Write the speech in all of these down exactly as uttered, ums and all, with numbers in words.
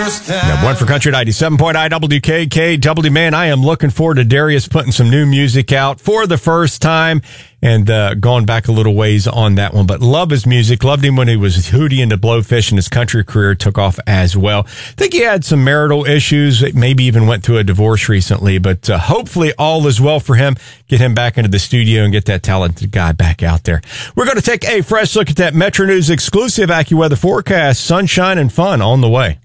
first time. Now, one for Country ninety-seven point nine W K K W. Man, I am looking forward to Darius putting some new music out for the first time and uh, going back a little ways on that one. But love his music. Loved him when he was Hootie and the Blowfish, and his country career took off as well. I think he had some marital issues, maybe even went through a divorce recently, but uh, hopefully all is well for him. Get him back into the studio and get that talented guy back out there. We're going to take a fresh look at that Metro News exclusive AccuWeather forecast. Sunshine and fun on the way.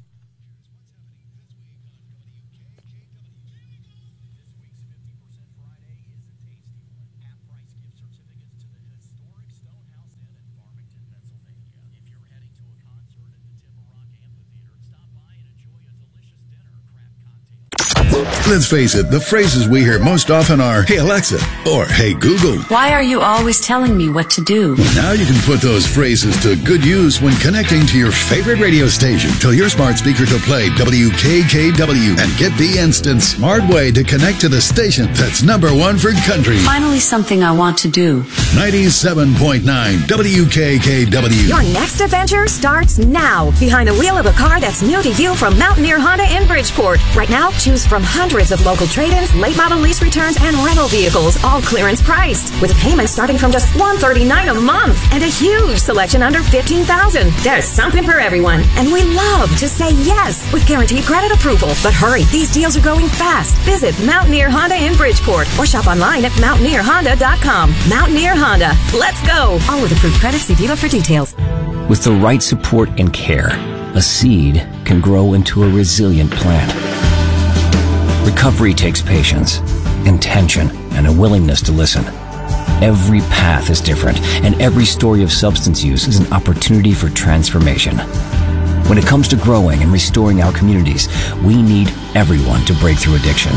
Let's face it, the phrases we hear most often are, "Hey Alexa," or "Hey Google." Why are you always telling me what to do? Now you can put those phrases to good use when connecting to your favorite radio station. Tell your smart speaker to play W K K W and get the instant smart way to connect to the station that's number one for country. Finally, something I want to do. ninety-seven point nine W K K W. Your next adventure starts now. Behind the wheel of a car that's new to you from Mountaineer Honda in Bridgeport. Right now, choose from hundreds of local trade-ins, late model lease returns, and rental vehicles, all clearance priced, with payments starting from just one hundred thirty-nine dollars a month and a huge selection under fifteen thousand dollars. There's something for everyone, and we love to say yes with guaranteed credit approval. But hurry, these deals are going fast. Visit Mountaineer Honda in Bridgeport or shop online at mountaineer honda dot com. Mountaineer Honda, let's go! All with approved credit. See dealer for details. With the right support and care, a seed can grow into a resilient plant. Recovery takes patience, intention, and a willingness to listen. Every path is different, and every story of substance use is an opportunity for transformation. When it comes to growing and restoring our communities, we need everyone to break through addiction.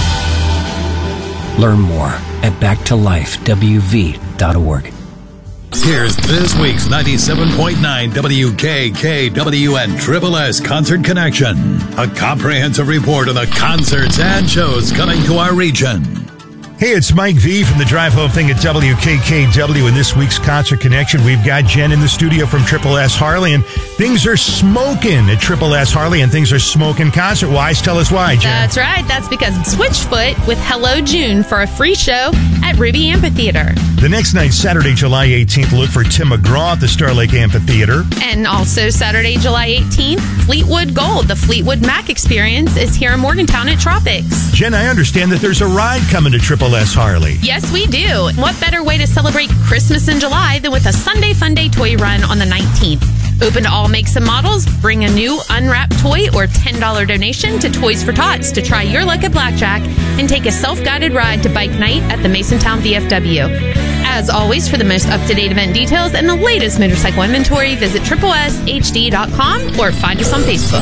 Learn more at back to life w v dot org. Here's this week's ninety-seven point nine W K K W and Triple S Concert Connection. A comprehensive report on the concerts and shows coming to our region. Hey, it's Mike V from the Drive Home Thing at W K K W. In this week's Concert Connection, we've got Jen in the studio from Triple S Harley, and things are smoking at Triple S Harley, and things are smoking concert-wise. Tell us why, Jen. That's right. That's because Switchfoot with Hello June for a free show at Ruby Amphitheater. The next night, Saturday, July eighteenth, look for Tim McGraw at the Star Lake Amphitheater. And also Saturday, July eighteenth, Fleetwood Gold, the Fleetwood Mac Experience, is here in Morgantown at Tropics. Jen, I understand that there's a ride coming to Triple S Harley. Yes, we do. What better way to celebrate Christmas in July than with a Sunday Fun Day toy run on the nineteenth? Open to all makes and models. Bring a new unwrapped toy or ten dollars donation to Toys for Tots to try your luck at blackjack and take a self-guided ride to Bike Night at the Masontown V F W. As always, for the most up-to-date event details and the latest motorcycle inventory, visit triple s h d dot com or find us on Facebook.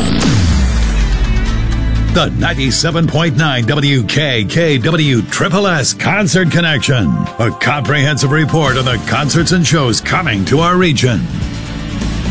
The ninety-seven point nine W K K W Triple S Concert Connection. A comprehensive report on the concerts and shows coming to our region.